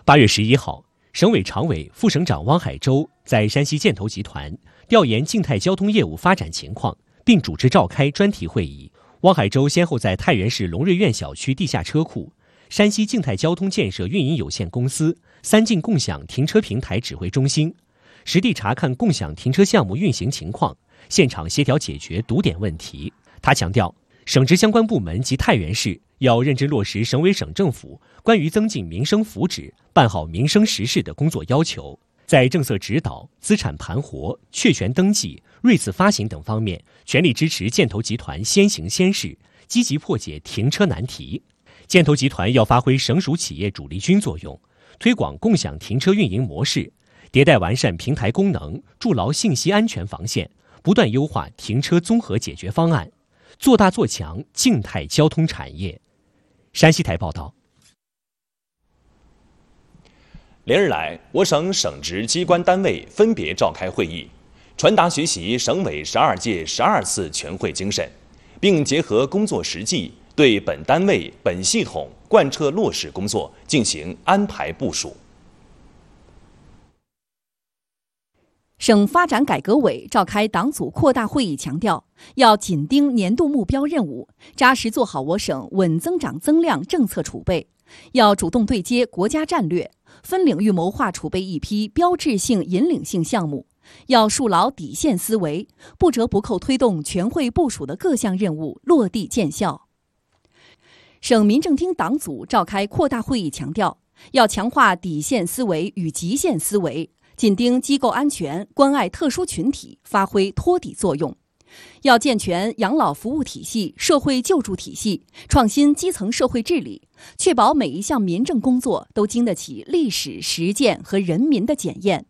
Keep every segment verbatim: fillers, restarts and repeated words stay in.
八月十一号，省委常委、副省长汪海洲在山西建投集团调研静态交通业务发展情况，并主持召开专题会议。汪海洲先后在太原市龙瑞苑小区地下车库、山西静态交通建设运营有限公司三静共享停车平台指挥中心，实地查看共享停车项目运行情况，现场协调解决堵点问题。他强调，省直相关部门及太原市要认真落实省委省政府关于增进民生福祉、办好民生实事的工作要求，在政策指导、资产盘活、确权登记、瑞次发行等方面，全力支持建投集团先行先试，积极破解停车难题。建投集团要发挥省属企业主力军作用，推广共享停车运营模式，迭代完善平台功能，筑牢信息安全防线，不断优化停车综合解决方案，做大做强静态交通产业。山西台报道。 连日来，我省省直机关单位分别召开会议，传达学习省委十二届十二次全会精神，并结合工作实际，对本单位本系统贯彻落实工作进行安排部署。 省发展改革委召开党组扩大会议，强调要紧盯年度目标任务，扎实做好我省稳增长增量政策储备，要主动对接国家战略，分领域谋划储备一批标志性引领性项目，要树牢底线思维，不折不扣推动全会部署的各项任务落地见效。省民政厅党组召开扩大会议，强调要强化底线思维与极限思维，紧盯机构安全，关爱特殊群体，发挥托底作用。要健全养老服务体系、社会救助体系，创新基层社会治理，确保每一项民政工作都经得起历史实践和人民的检验。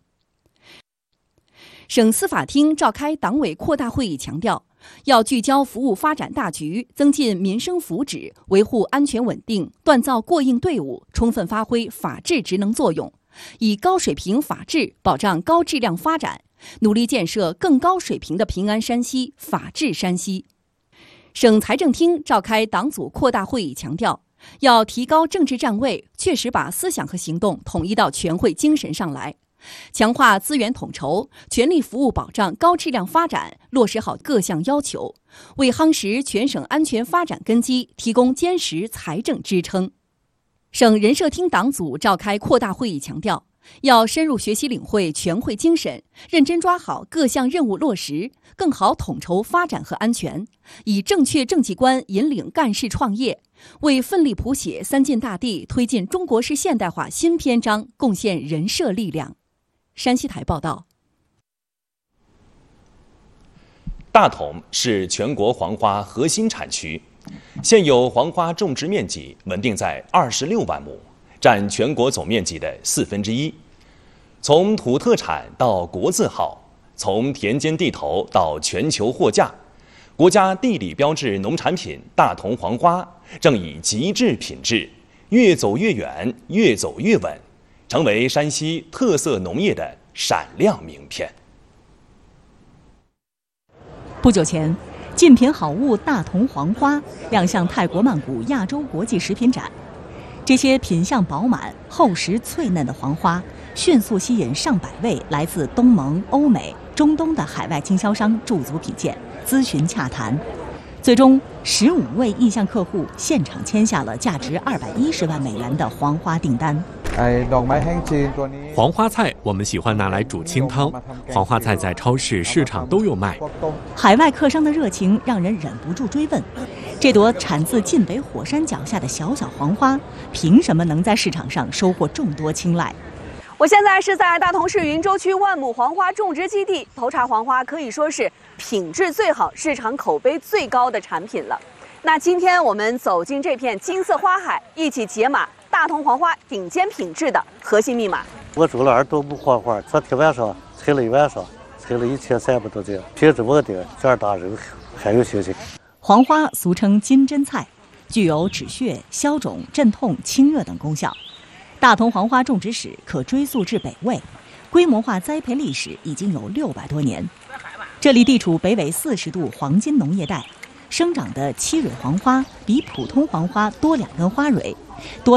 省司法厅召开党委扩大会议，强调要聚焦服务发展大局，增进民生福祉，维护安全稳定，锻造过硬队伍，充分发挥法治职能作用，以高水平法治保障高质量发展，努力建设更高水平的平安山西、法治山西。省财政厅召开党组扩大会议，强调要提高政治站位，确实把思想和行动统一到全会精神上来，强化资源统筹，全力服务保障高质量发展，落实好各项要求，为夯实全省安全发展根基提供坚实财政支撑。省人社厅党组召开扩大会议，强调要深入学习领会全会精神，认真抓好各项任务落实，更好统筹发展和安全，以正确政绩观引领干事创业，为奋力谱写三晋大地、推进中国式现代化新篇章贡献人社力量。山西台报道。 大同是全国黄花核心产区，现有黄花种植面积稳定在二十六万亩，占全国总面积的四分之一。从土特产到国字号，从田间地头到全球货架，国家地理标志农产品大同黄花正以极致品质越走越远，越走越稳，成为山西特色农业的闪亮名片。 不久前，竞品好物大同黄花亮相泰国曼谷亚洲国际食品展。这些品相饱满、厚实脆嫩的黄花，迅速吸引上百位来自东盟、欧美、中东的海外经销商驻足品鉴、咨询洽谈。最终，十五位意向客户现场签下了价值二百一十万美元的黄花订单。 黄花菜我们喜欢拿来煮清汤，黄花菜在超市、市场都有卖。 海外客商的热情让人忍不住追问：这朵产自晋北火山脚下的小小黄花，凭什么能在市场上收获众多青睐？ 我现在是在大同市云州区万亩黄花种植基地，头茬黄花可以说是品质最好、市场口碑最高的产品了。那今天我们走进这片金色花海，一起解码大同黄花顶尖品质的核心密码。 我种了二多亩黄花，昨天晚上采了一晚上，采了一千三百多斤，品质稳定，卷大肉，还有信心。 黄花俗称金针菜，具有止血、消肿、镇痛、清热等功效。大同黄花种植史可追溯至北魏，规模化栽培历史已经有六百多年。这里地处北纬四十度黄金农业带，生长的七蕊黄花比普通黄花多两根花蕊，多